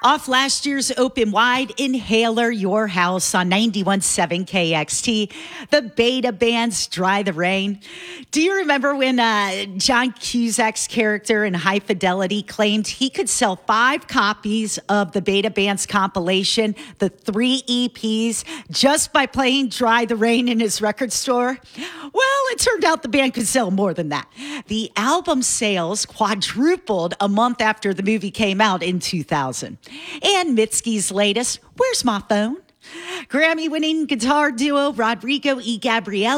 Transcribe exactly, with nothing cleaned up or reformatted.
Off last year's Open Wide, Inhaler, Your House on ninety-one point seven K X T. The Beta Band's Dry the Rain. Do you remember when uh, John Cusack's character in High Fidelity claimed he could sell five copies of the Beta Band's compilation, the three E Ps, just by playing Dry the Rain in his record store? Well, it turned out the band could sell more than that. The album sales quadrupled a month after the movie came out in two thousand. And Mitski's latest, Where's My Phone? Grammy-winning guitar duo Rodrigo E. Gabriel